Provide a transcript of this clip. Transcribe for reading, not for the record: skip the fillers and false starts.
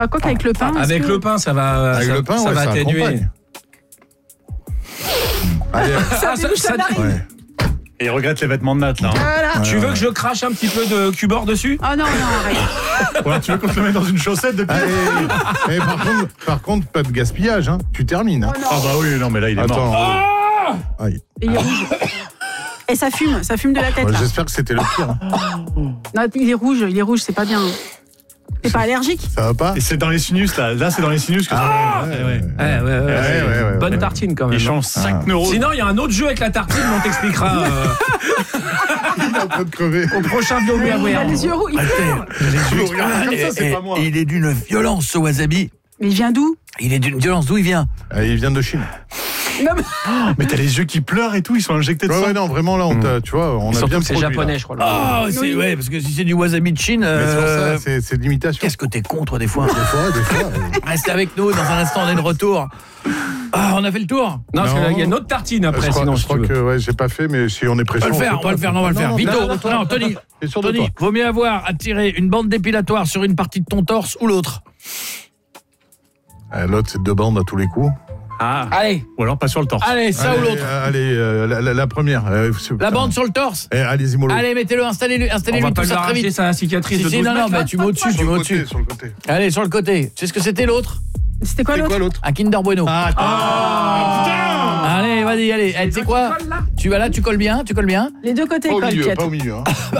Ah, quoi qu'avec le pain. Avec le pain, ça va, Avec le pain, ça va atténuer. accompagne. Allez, Ça débouche la narine. ouais. Et il regrette les vêtements de Nat là. Voilà. Tu veux que je crache un petit peu de cubord dessus? Oh non, arrête. Voilà, tu veux qu'on te le mette dans une chaussette de pied? Allez. Par contre, pas de gaspillage, hein. Tu termines. Hein. Oh non. Ah bah oui, non mais là il est Attends. mort. Aïe. Et il est rouge. Et ça fume de la tête Ouais, là. j'espère que c'était le pire. Hein. Non, il est rouge, c'est pas bien. T'es pas allergique? Ça va pas? Et c'est dans les sinus là. Là c'est dans les sinus que ça. Ouais. Ouais. Bonne ouais. tartine quand même. Il change 5 neurones. Sinon, il y a un autre jeu avec la tartine, mais on t'expliquera Il est en train de crever. au prochain Bio Il a les yeux rouges, il pleure. Vous regardez comme ça, c'est pas moi. Il est d'une violence, ce wasabi. Mais il vient d'où? Il est d'une violence. D'où il vient? Il vient de Chine. Non, mais... Mais t'as les yeux qui pleurent et tout, ils sont injectés de sang. Ouais, non, vraiment, là, tu vois, on a Surtout bien que c'est produit, japonais, là. je crois. Ah, c'est ouais, parce que si c'est du wasabi de Chine. Mais c'est pour ça, c'est de l'imitation. Qu'est-ce que t'es con, toi, des fois? Des fois. Reste avec nous, dans un instant, on est de retour. Ah, on a fait le tour? Non, parce Non. qu'il y a une autre tartine après, Je sinon, crois si tu veux. que ouais, j'ai pas fait, mais si on est On pressé, va le faire, on va le faire, non, on va le faire. Vito, non, Tony, T'es sûr de toi? Tony, vaut mieux avoir à tirer une bande dépilatoire sur une partie de ton torse ou l'autre? L'autre, c'est 2 bandes à tous les coups. Ah. Allez, Ou alors pas sur le torse. allez, ça ou l'autre? Allez, la première. La bande sur le torse? Allez-y, mollo. Allez, mettez-le, On installez-lui va tout pas lui ça très arracher vite. sa cicatrice Si, de si, 12 non, mètres, mais là. tu mets au-dessus, tu mets au-dessus. Sur le côté. Allez, sur le côté. Tu sais ce que c'était l'autre? C'était quoi C'est quoi l'autre? l'autre? Un Kinder Bueno. Allez, vas-y, allez. Tu sais quoi? Tu vas là, tu colles bien, Les deux côtés, Pas au colle, milieu, Piet. pas au milieu. Hein.